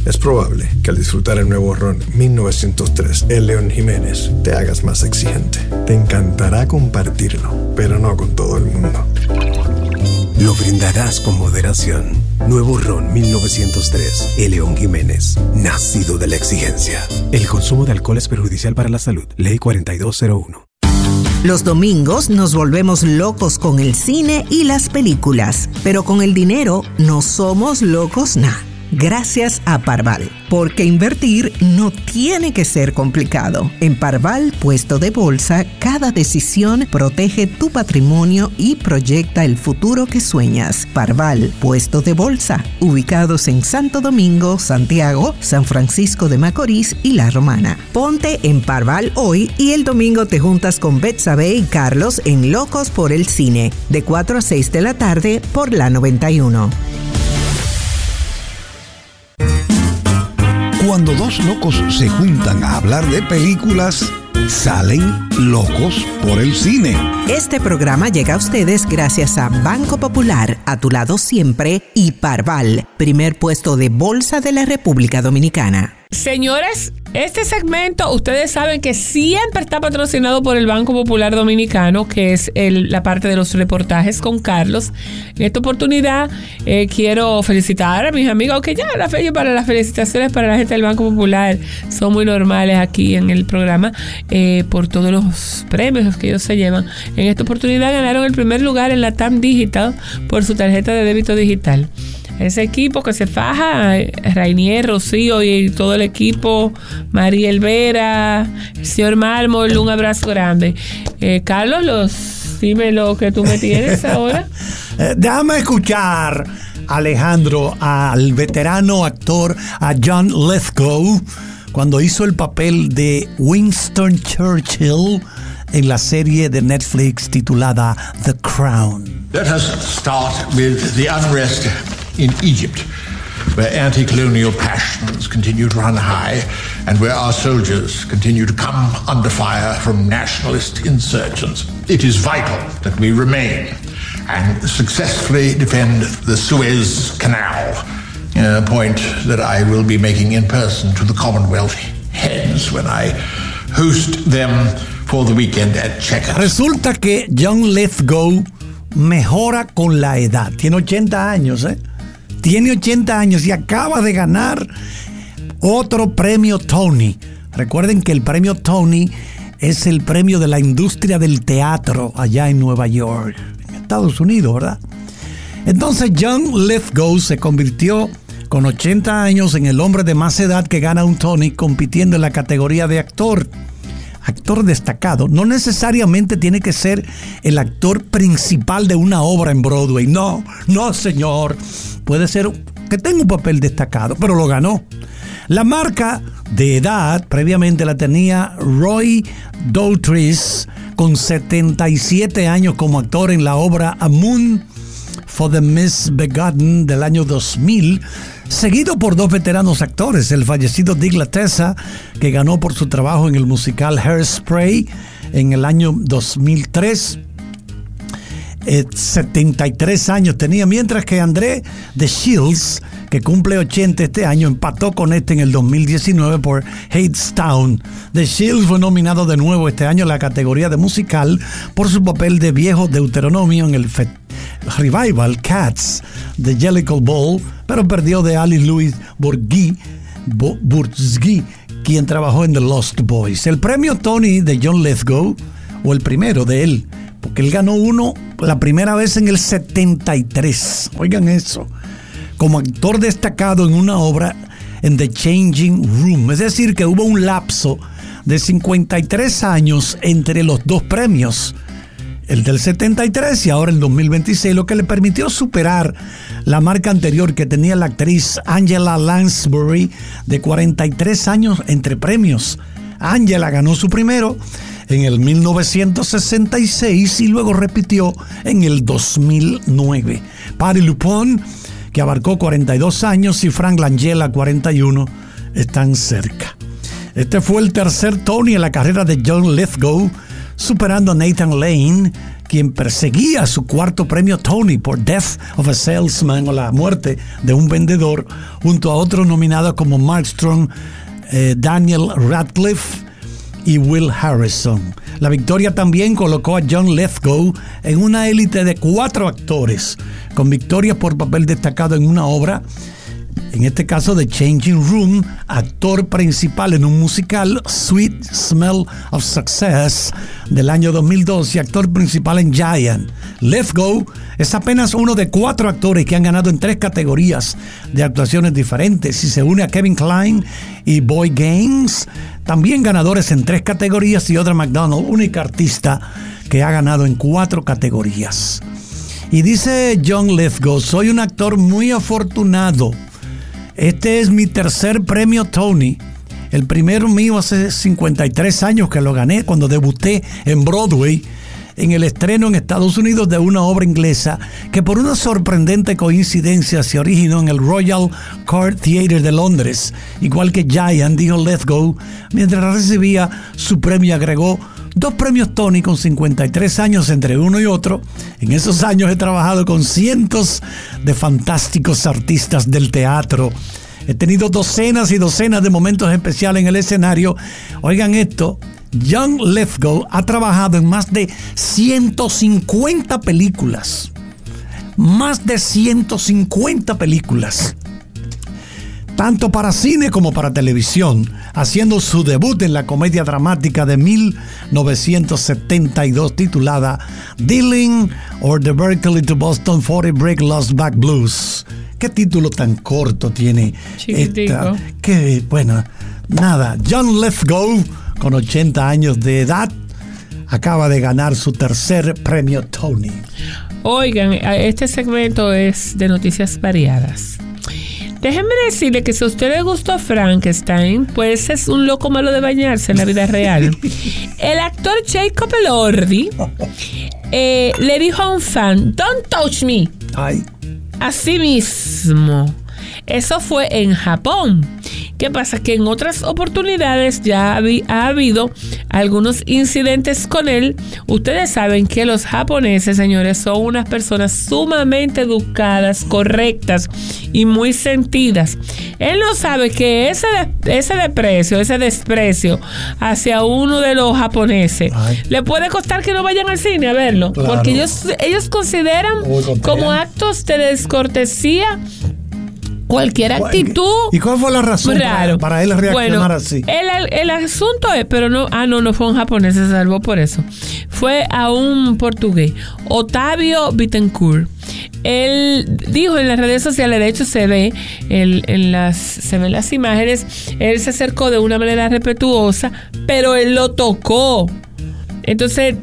Es probable que al disfrutar el nuevo ron 1903, el León Jiménez, te hagas más exigente. Te encantará compartirlo, pero no con todo el mundo. Lo brindarás con moderación. Nuevo ron 1903, el León Jiménez, nacido de la exigencia. El consumo de alcohol es perjudicial para la salud. Ley 4201. Los domingos nos volvemos locos con el cine y las películas, pero con el dinero no somos locos nada. Gracias a Parval, porque invertir no tiene que ser complicado. En Parval, puesto de bolsa, cada decisión protege tu patrimonio y proyecta el futuro que sueñas. Parval, puesto de bolsa, ubicados en Santo Domingo, Santiago, San Francisco de Macorís y La Romana. Ponte en Parval hoy y el domingo te juntas con Betsabe y Carlos en Locos por el Cine, de 4 a 6 de la tarde por la 91. Cuando dos locos se juntan a hablar de películas, salen locos por el cine. Este programa llega a ustedes gracias a Banco Popular, a tu lado siempre, y Parval, primer puesto de bolsa de la República Dominicana. Señores, este segmento ustedes saben que siempre está patrocinado por el Banco Popular Dominicano, que es la parte de los reportajes con Carlos. En esta oportunidad quiero felicitar a mis amigos, aunque ya para las felicitaciones para la gente del Banco Popular son muy normales aquí en el programa, por todos los premios que ellos se llevan. En esta oportunidad ganaron el primer lugar en la TAM Digital por su tarjeta de débito digital. Ese equipo que se faja, Rainier, Rocío y todo el equipo, María Elvera, el señor Mármol, un abrazo grande. Carlos, dime lo que tú me tienes ahora. Déjame escuchar, Alejandro, al veterano actor, a John Lithgow, cuando hizo el papel de Winston Churchill en la serie de Netflix titulada The Crown. Let us start with the unrest in Egypt, where anti-colonial passions continue to run high and where our soldiers continue to come under fire from nationalist insurgents. It is vital that we remain and successfully defend the Suez Canal, a point that I will be making in person to the Commonwealth heads when I host them for the weekend at Chequers. Resulta que John Lithgow mejora con la edad. Tiene 80 años, Tiene 80 años y acaba de ganar otro premio Tony. Recuerden que el premio Tony es el premio de la industria del teatro allá en Nueva York, en Estados Unidos, ¿verdad? Entonces John Lithgow se convirtió con 80 años en el hombre de más edad que gana un Tony compitiendo en la categoría de actor. Actor destacado no necesariamente tiene que ser el actor principal de una obra en Broadway. No, señor. Puede ser que tenga un papel destacado, pero lo ganó. La marca de edad previamente la tenía Roy Dotrice, con 77 años como actor en la obra A Moon for the Misbegotten del año 2000, seguido por dos veteranos actores, el fallecido Dick Latessa, que ganó por su trabajo en el musical Hairspray en el año 2003. 73 años tenía, mientras que André de Shields, que cumple 80 este año, empató con este en el 2019 por Hadestown. De Shields fue nominado de nuevo este año en la categoría de musical por su papel de viejo Deuteronomio en el revival Cats de Jellicle Ball, pero perdió de Ali Louis Bourtzgy, quien trabajó en The Lost Boys. El premio Tony de John Lithgow, o el primero de él, porque él ganó uno la primera vez en el 73. Oigan eso. Como actor destacado en una obra en The Changing Room. Es decir, que hubo un lapso de 53 años entre los dos premios. El del 73 y ahora el 2026, lo que le permitió superar la marca anterior que tenía la actriz Angela Lansbury de 43 años entre premios. Angela ganó su primero en el 1966 y luego repitió en el 2009. Patti LuPone, que abarcó 42 años, y Frank Langella, 41, están cerca. Este fue el tercer Tony en la carrera de John Lithgow, superando a Nathan Lane, quien perseguía su cuarto premio Tony por Death of a Salesman, o la muerte de un vendedor, junto a otros nominados como Mark Strong, Daniel Radcliffe y Will Harrison. La victoria también colocó a John Lithgow en una élite de 4 actores, con victorias por papel destacado en una obra, en este caso The Changing Room, actor principal en un musical, Sweet Smell of Success, del año 2002, y actor principal en Giant. Lithgow es apenas uno de 4 actores que han ganado en 3 categorías de actuaciones diferentes, y se une a Kevin Kline y Boy Gaines, también ganadores en 3 categorías, y Audra McDonald, única artista que ha ganado en 4 categorías. Y dice John Lithgow: soy un actor muy afortunado. Este es mi tercer premio Tony. El primero mío hace 53 años que lo gané cuando debuté en Broadway en el estreno en Estados Unidos de una obra inglesa que por una sorprendente coincidencia se originó en el Royal Court Theatre de Londres. Igual que Giant, dijo Lithgow, mientras recibía su premio, agregó: 2 premios Tony con 53 años entre uno y otro. En esos años he trabajado con cientos de fantásticos artistas del teatro. He tenido docenas y docenas de momentos especiales en el escenario. Oigan esto, John Lithgow ha trabajado en más de 150 películas. Más de 150 películas. Tanto para cine como para televisión, haciendo su debut en la comedia dramática de 1972 titulada Dealing or the Berkeley to Boston 40 Brick Lost Back Blues. ¿Qué título tan corto tiene esta? Qué bueno. Nada, John Lithgow, con 80 años de edad, acaba de ganar su tercer premio Tony. Oigan, este segmento es de noticias variadas. Déjenme decirle que si a usted le gustó Frankenstein, pues es un loco malo de bañarse en la vida real. El actor Jacob Elordi le dijo a un fan: "Don't touch me". Ay. Así mismo. Eso fue en Japón. ¿Qué pasa? Que en otras oportunidades ya ha habido algunos incidentes con él. Ustedes saben que los japoneses, señores, son unas personas sumamente educadas, correctas y muy sentidas. Él no sabe que ese desprecio hacia uno de los japoneses le puede costar que no vayan al cine a verlo. Claro. Porque ellos consideran como actos de descortesía cualquier actitud. ¿Y cuál fue la razón para él reaccionar así? El asunto es, pero no fue un japonés, se salvó por eso. Fue a un portugués, Otávio Bittencourt. Él dijo en las redes sociales, de hecho se ven las imágenes, él se acercó de una manera respetuosa, pero él lo tocó. Entonces,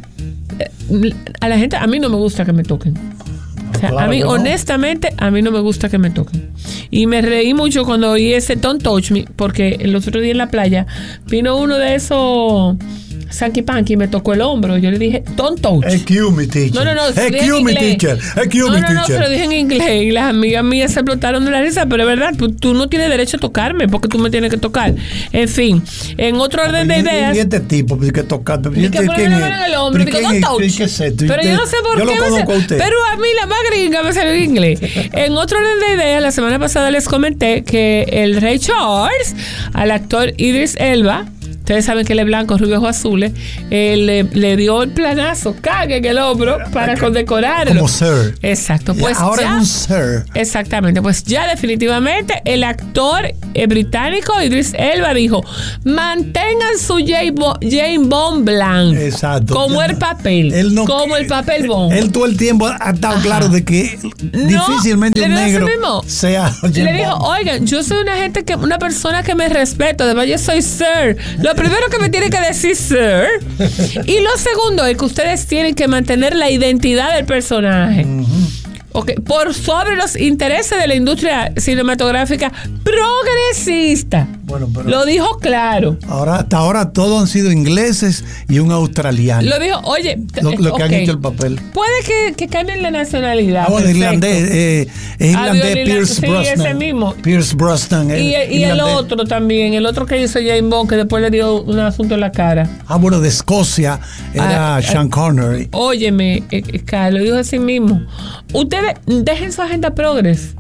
a mí no me gusta que me toquen. O sea, claro, a mí, honestamente, a mí no me gusta que me toquen. Y me reí mucho cuando oí ese "Don't touch me", porque el otro día en la playa vino uno de esos Sanky Panky y me tocó el hombro. Yo le dije, "Don't touch". Excuse me, teacher. No, excuse me, teacher. No, se lo dije en inglés. Y las amigas mías se explotaron de la risa, pero es verdad, tú no tienes derecho a tocarme porque tú me tienes que tocar. En fin, en otro orden de ideas. Y este tipo tiene que tocar. Y que ponerme la mano en el hombro. Digo, "Don't touch". Pero yo no sé por qué. Pero a mí la más gringa me salió en inglés. En otro orden de ideas, la semana pasada les comenté que el rey Charles, al actor Idris Elba, ustedes saben que él es blanco, rubio, ojos azules, le dio el planazo, cague en el hombro para condecorarlo. Como Sir. Exacto. Pues ahora es un Sir. Exactamente. Pues ya definitivamente el actor británico Idris Elba dijo: mantengan su Jane Bond blanco. Exacto. Como el papel. Como el papel Bond. Él todo el tiempo ha estado claro de que difícilmente un negro sea Jane Bond. Le dijo: oigan, yo soy una persona que me respeto, además yo soy Sir. Lo primero que me tiene que decir Sir, y lo segundo es que ustedes tienen que mantener la identidad del personaje. Okay, por sobre los intereses de la industria cinematográfica progresista. Bueno, pero Lo dijo claro. hasta ahora todos han sido ingleses y un australiano. Lo dijo, oye, Lo que han ok. hecho el papel. Puede que cambien la nacionalidad. Bueno, perfecto. irlandés, es irlandés, Pierce sí, Brosnan. ese mismo. Pierce Brosnan. Y el irlandés. otro también, el otro que hizo James Bond, que después le dio un asunto en la cara. Bueno, de Escocia era Sean Connery. Óyeme, Carlos, dijo así mismo. Ustedes dejen su agenda progres.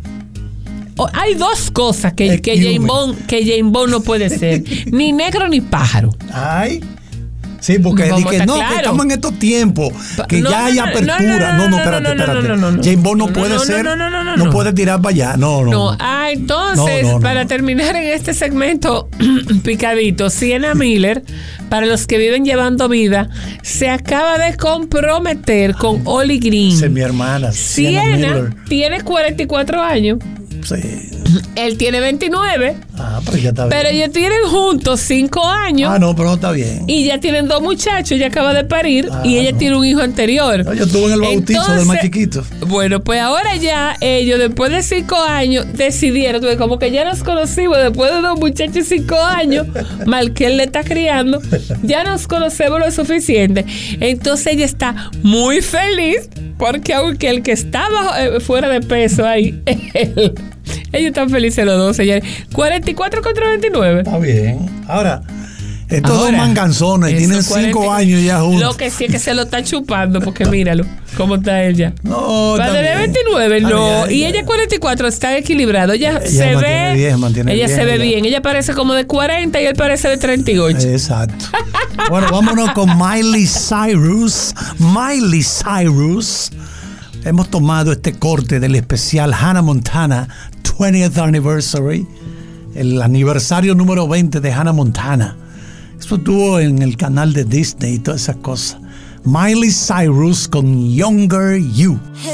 Hay dos cosas que James Bond no puede ser. Ni negro ni pájaro. Ay. Sí, porque Vamos a que estar no, claro. que estamos en estos tiempos, que ya hay apertura. No, espérate. James Bond no puede ser, no puede tirar para allá. No. Entonces, para terminar en este segmento picadito, Sienna Miller, para los que viven llevando vida, se acaba de comprometer con Oli Green. Esa es mi hermana. Sienna tiene 44 años. Sí. Él tiene 29. Pero ya está bien. Pero ellos tienen juntos 5 años. No, pero no está bien. Y ya tienen 2 muchachos, ella acaba de parir y ella tiene un hijo anterior. Yo estuve en el bautizo del más chiquito. Bueno, pues ahora ya ellos, después de 5 años, decidieron, como que ya nos conocimos, después de 2 muchachos y 5 años, mal que él le está criando, ya nos conocemos lo suficiente. Entonces ella está muy feliz, porque aunque el que estaba fuera de peso ahí, ellos están felices los dos, señores. 44 contra 29. Está bien. Ahora, estos dos manganzones tienen 5 años ya juntos. Lo que sí es que se lo está chupando, porque míralo, cómo está ella. No, Padre de 29, no. Y ella 44, está equilibrado. Ella se ve. Ella se ve bien. Ella parece como de 40 y él parece de 38. Exacto. Bueno, vámonos con Miley Cyrus. Miley Cyrus. Hemos tomado este corte del especial Hannah Montana 20th Anniversary, el aniversario número 20 de Hannah Montana. Eso estuvo en el canal de Disney y todas esas cosas. Miley Cyrus con Younger You.